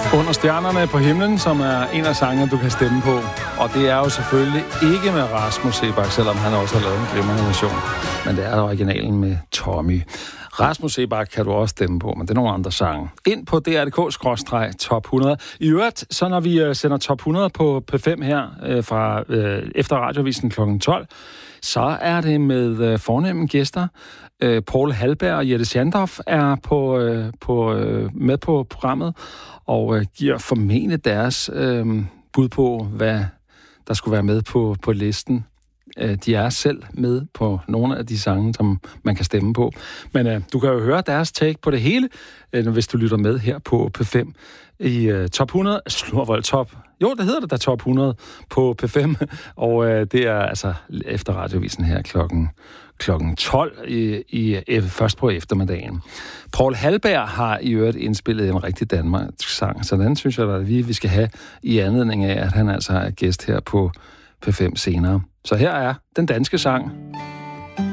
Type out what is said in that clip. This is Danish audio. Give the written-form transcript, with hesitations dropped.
Under stjernerne på himlen, som er en af sangene, du kan stemme på. Og det er jo selvfølgelig ikke med Rasmus Seebach, selvom han også har lavet en glimrende version. Men det er originalen med Tommy. Rasmus Seebach kan du også stemme på, men det er nogle andre sange. Ind på dr.dk/top 100. I øvrigt, så når vi sender top 100 på P5 her fra efter radiovisen kl. 12, så er det med fornemme gæster. Paul Halberg og Jette Schandorf er med på programmet og giver formentlig deres bud på, hvad der skulle være med på listen. De er selv med på nogle af de sange, som man kan stemme på. Men du kan jo høre deres take på det hele, hvis du lytter med her på P5 i top 100. Jo, det hedder det da top 100 på P5, og det er altså efter radiovisen her klokken 12 først på eftermiddagen. Paul Halberg har i øvrigt indspillet en rigtig Danmark sang, så den synes jeg, at vi skal have i anledning af, at han altså er gæst her på P5 senere. Så her er den danske sang